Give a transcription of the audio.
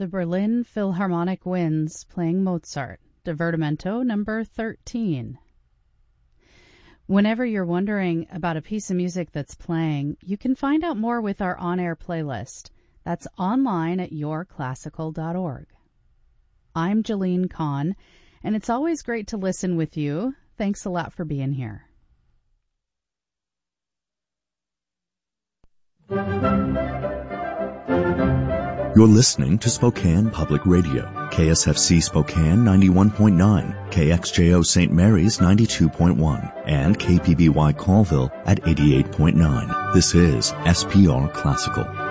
the Berlin Philharmonic Winds playing Mozart, Divertimento number 13. Whenever you're wondering about a piece of music that's playing, you can find out more with our on-air playlist. That's online at yourclassical.org. I'm Jalene Kahn, and it's always great to listen with you. Thanks a lot for being here. You're listening to Spokane Public Radio, KSFC Spokane 91.9, KXJO St. Mary's 92.1, and KPBY Colville at 88.9. This is SPR Classical.